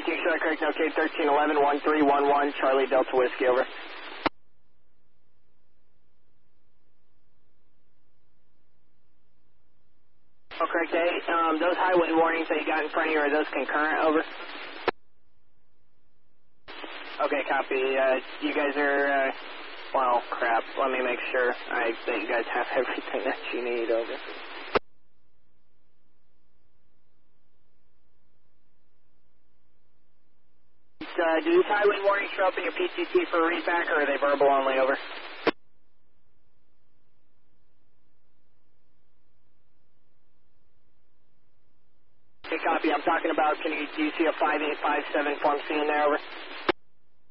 Viking Charlie, correct, okay, 1311, 1311, Charlie Delta Whiskey, over. Oh, correct, those highway warnings that you got in front of you, are those concurrent, over? Okay, copy. You guys are, well, crap, let me make sure that you guys have everything that you need, over. Do these highway warnings show up in your PTT for a readback, or are they verbal only, over? Okay, copy. I'm talking about, do you see a 5857 Form C in there, over?